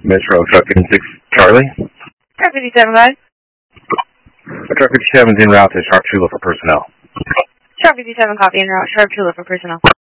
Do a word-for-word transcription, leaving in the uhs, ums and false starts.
Metro Truck fifty-six Charlie. Truck fifty-seven, guys. Truck fifty-seven is en route to Sharp Chula for personnel. Truck fifty-seven, copy en route. Sharp Chula for personnel.